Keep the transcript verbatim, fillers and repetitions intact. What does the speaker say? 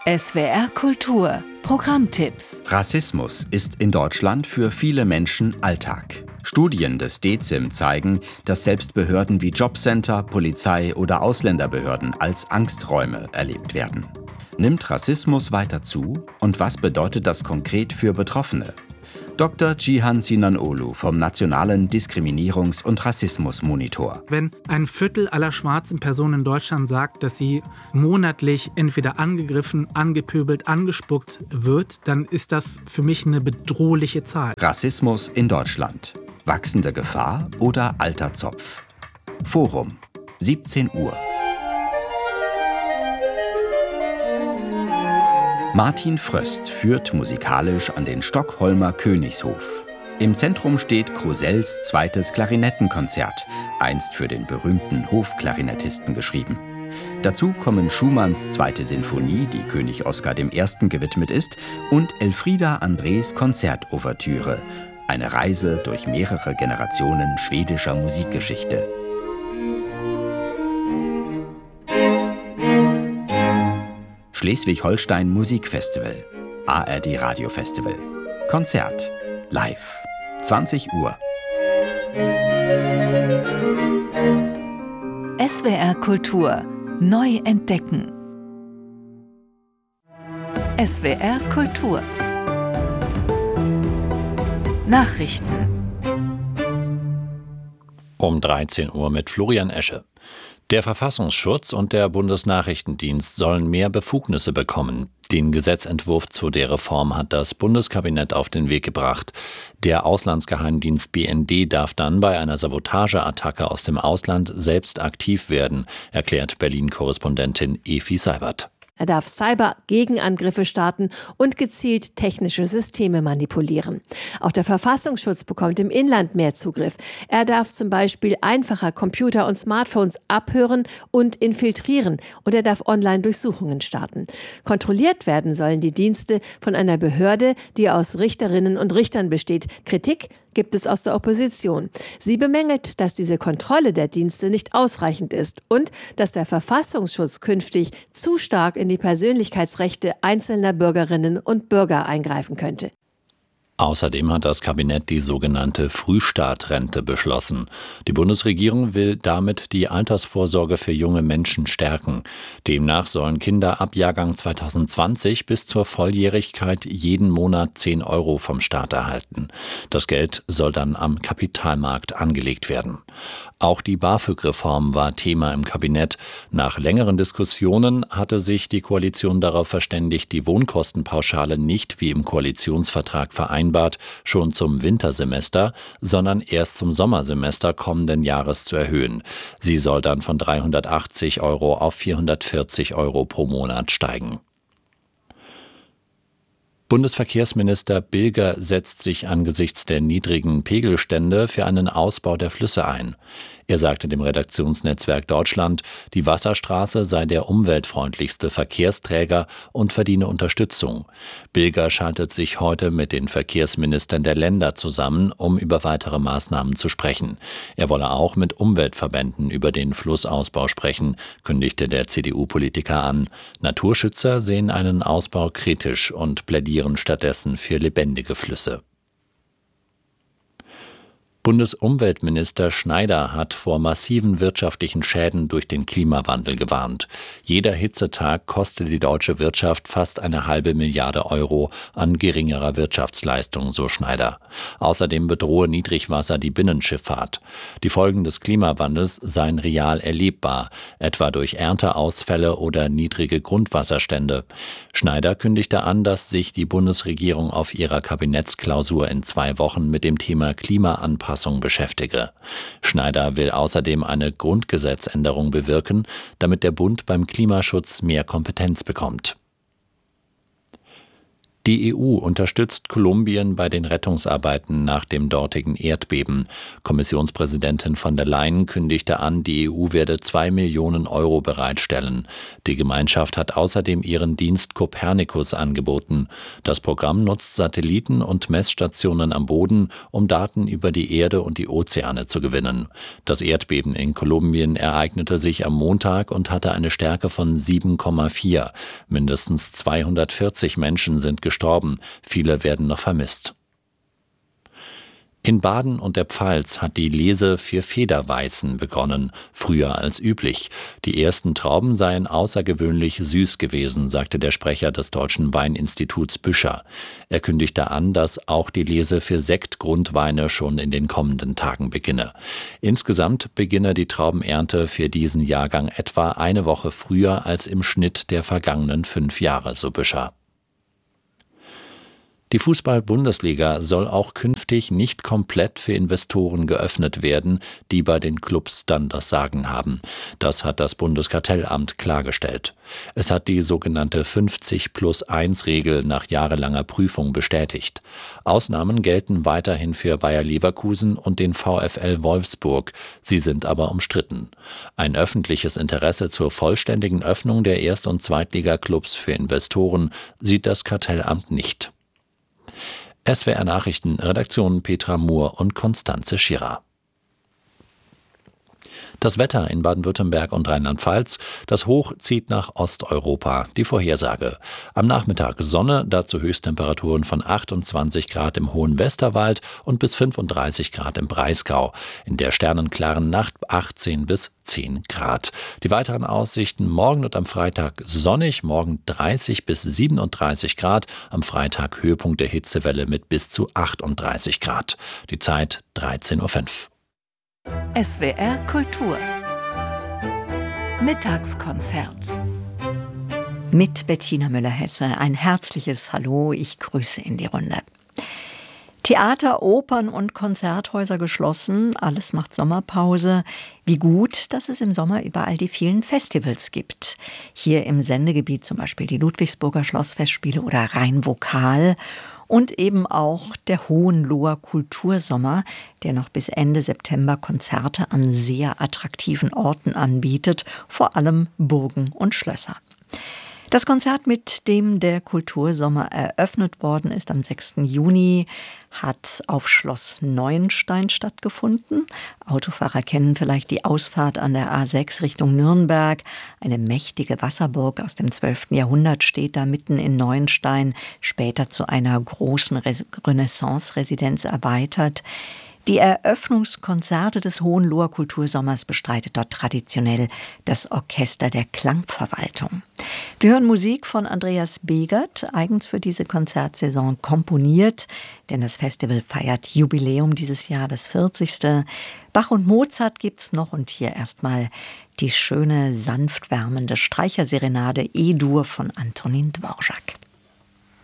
S W R Kultur Programmtipps. Rassismus ist in Deutschland für viele Menschen Alltag. Studien des D E Z I M zeigen, dass selbst Behörden wie Jobcenter, Polizei oder Ausländerbehörden als Angsträume erlebt werden. Nimmt Rassismus weiter zu? Und was bedeutet das konkret für Betroffene? Doktor Cihan Sinanoglu vom Nationalen Diskriminierungs- und Rassismusmonitor. Wenn ein Viertel aller schwarzen Personen in Deutschland sagt, dass sie monatlich entweder angegriffen, angepöbelt, angespuckt wird, dann ist das für mich eine bedrohliche Zahl. Rassismus in Deutschland. Wachsende Gefahr oder alter Zopf? Forum, siebzehn Uhr. Martin Fröst führt musikalisch an den Stockholmer Königshof. Im Zentrum steht Crosells zweites Klarinettenkonzert, einst für den berühmten Hofklarinettisten geschrieben. Dazu kommen Schumanns zweite Sinfonie, die König Oskar der Erste gewidmet ist, und Elfriede Andrés Konzertouvertüre, eine Reise durch mehrere Generationen schwedischer Musikgeschichte. Schleswig-Holstein Musikfestival, A R D Radiofestival, Konzert, live, zwanzig Uhr. S W R Kultur neu entdecken. S W R Kultur Nachrichten Um dreizehn Uhr mit Florian Esche. Der Verfassungsschutz und der Bundesnachrichtendienst sollen mehr Befugnisse bekommen. Den Gesetzentwurf zu der Reform hat das Bundeskabinett auf den Weg gebracht. Der Auslandsgeheimdienst B N D darf dann bei einer Sabotageattacke aus dem Ausland selbst aktiv werden, erklärt Berlin-Korrespondentin Efi Seibert. Er darf Cyber-Gegenangriffe starten und gezielt technische Systeme manipulieren. Auch der Verfassungsschutz bekommt im Inland mehr Zugriff. Er darf zum Beispiel einfacher Computer und Smartphones abhören und infiltrieren. Und er darf Online-Durchsuchungen starten. Kontrolliert werden sollen die Dienste von einer Behörde, die aus Richterinnen und Richtern besteht. Kritik gibt es aus der Opposition. Sie bemängelt, dass diese Kontrolle der Dienste nicht ausreichend ist und dass der Verfassungsschutz künftig zu stark in die Persönlichkeitsrechte einzelner Bürgerinnen und Bürger eingreifen könnte. Außerdem hat das Kabinett die sogenannte Frühstartrente beschlossen. Die Bundesregierung will damit die Altersvorsorge für junge Menschen stärken. Demnach sollen Kinder ab Jahrgang zweitausendzwanzig bis zur Volljährigkeit jeden Monat zehn Euro vom Staat erhalten. Das Geld soll dann am Kapitalmarkt angelegt werden. Auch die BAföG-Reform war Thema im Kabinett. Nach längeren Diskussionen hatte sich die Koalition darauf verständigt, die Wohnkostenpauschale nicht wie im Koalitionsvertrag vereinbart schon zum Wintersemester, sondern erst zum Sommersemester kommenden Jahres zu erhöhen. Sie soll dann von dreihundertachtzig Euro auf vierhundertvierzig Euro pro Monat steigen. Bundesverkehrsminister Bilger setzt sich angesichts der niedrigen Pegelstände für einen Ausbau der Flüsse ein. Er sagte dem Redaktionsnetzwerk Deutschland, die Wasserstraße sei der umweltfreundlichste Verkehrsträger und verdiene Unterstützung. Bilger schaltet sich heute mit den Verkehrsministern der Länder zusammen, um über weitere Maßnahmen zu sprechen. Er wolle auch mit Umweltverbänden über den Flussausbau sprechen, kündigte der C D U-Politiker an. Naturschützer sehen einen Ausbau kritisch und plädieren stattdessen für lebendige Flüsse. Bundesumweltminister Schneider hat vor massiven wirtschaftlichen Schäden durch den Klimawandel gewarnt. Jeder Hitzetag koste die deutsche Wirtschaft fast eine halbe Milliarde Euro an geringerer Wirtschaftsleistung, so Schneider. Außerdem bedrohe Niedrigwasser die Binnenschifffahrt. Die Folgen des Klimawandels seien real erlebbar, etwa durch Ernteausfälle oder niedrige Grundwasserstände. Schneider kündigte an, dass sich die Bundesregierung auf ihrer Kabinettsklausur in zwei Wochen mit dem Thema Klimaanpassung beschäftige. Schneider will außerdem eine Grundgesetzänderung bewirken, damit der Bund beim Klimaschutz mehr Kompetenz bekommt. Die E U unterstützt Kolumbien bei den Rettungsarbeiten nach dem dortigen Erdbeben. Kommissionspräsidentin von der Leyen kündigte an, die E U werde zwei Millionen Euro bereitstellen. Die Gemeinschaft hat außerdem ihren Dienst Copernicus angeboten. Das Programm nutzt Satelliten und Messstationen am Boden, um Daten über die Erde und die Ozeane zu gewinnen. Das Erdbeben in Kolumbien ereignete sich am Montag und hatte eine Stärke von sieben Komma vier. Mindestens zweihundertvierzig Menschen sind gestorben. gestorben, viele werden noch vermisst. In Baden und der Pfalz hat die Lese für Federweißen begonnen, früher als üblich. Die ersten Trauben seien außergewöhnlich süß gewesen, sagte der Sprecher des Deutschen Weininstituts Büscher. Er kündigte an, dass auch die Lese für Sektgrundweine schon in den kommenden Tagen beginne. Insgesamt beginne die Traubenernte für diesen Jahrgang etwa eine Woche früher als im Schnitt der vergangenen fünf Jahre, so Büscher. Die Fußball-Bundesliga soll auch künftig nicht komplett für Investoren geöffnet werden, die bei den Clubs dann das Sagen haben. Das hat das Bundeskartellamt klargestellt. Es hat die sogenannte fünfzig plus eins Regel nach jahrelanger Prüfung bestätigt. Ausnahmen gelten weiterhin für Bayer Leverkusen und den VfL Wolfsburg. Sie sind aber umstritten. Ein öffentliches Interesse zur vollständigen Öffnung der Erst- und Zweitliga-Clubs für Investoren sieht das Kartellamt nicht. S W R Nachrichten, Redaktion Petra Mohr und Konstanze Schirrer. Das Wetter in Baden-Württemberg und Rheinland-Pfalz. Das Hoch zieht nach Osteuropa. Die Vorhersage. Am Nachmittag Sonne, dazu Höchsttemperaturen von achtundzwanzig Grad im Hohen Westerwald und bis fünfunddreißig Grad im Breisgau. In der sternenklaren Nacht achtzehn bis zehn Grad. Die weiteren Aussichten: morgen und am Freitag sonnig, morgen dreißig bis siebenunddreißig Grad, am Freitag Höhepunkt der Hitzewelle mit bis zu achtunddreißig Grad. Die Zeit dreizehn Uhr fünf. S W R Kultur Mittagskonzert mit Bettina Müller-Hesse. Ein herzliches Hallo, ich grüße in die Runde. Theater, Opern und Konzerthäuser geschlossen, alles macht Sommerpause. Wie gut, dass es im Sommer überall die vielen Festivals gibt. Hier im Sendegebiet zum Beispiel die Ludwigsburger Schlossfestspiele oder Rheinvokal. Und eben auch der Hohenloher Kultursommer, der noch bis Ende September Konzerte an sehr attraktiven Orten anbietet, vor allem Burgen und Schlösser. Das Konzert, mit dem der Kultursommer eröffnet worden ist am sechsten Juni, hat auf Schloss Neuenstein stattgefunden. Autofahrer kennen vielleicht die Ausfahrt an der A sechs Richtung Nürnberg. Eine mächtige Wasserburg aus dem zwölften Jahrhundert steht da mitten in Neuenstein, später zu einer großen Renaissance-Residenz erweitert. Die Eröffnungskonzerte des Hohenloher Kultursommers bestreitet dort traditionell das Orchester der Klangverwaltung. Wir hören Musik von Andreas Begert, eigens für diese Konzertsaison komponiert, denn das Festival feiert Jubiläum dieses Jahr, das vierzigste. Bach und Mozart gibt's noch und hier erstmal die schöne, sanft wärmende Streicherserenade E-Dur von Antonin Dvorak.